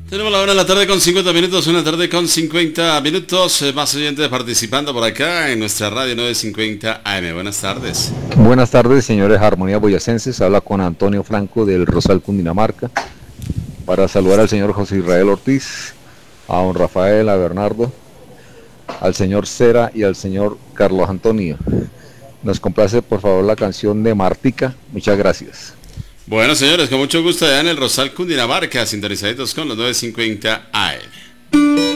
Tenemos la hora de la tarde con 50 minutos, una tarde con 50 minutos, más oyentes participando por acá en nuestra radio 950 AM. Buenas tardes. Buenas tardes, señores Armonía Boyacenses. Habla con Antonio Franco del Rosal, Cundinamarca, para saludar al señor José Israel Ortiz, a don Rafael, a Bernardo, al señor Cera y al señor Carlos Antonio. Nos complace por favor la canción de Martica. Muchas gracias. Bueno, señores, con mucho gusto allá en el Rosal, Cundinamarca, sintonizaditos con los 950 AM.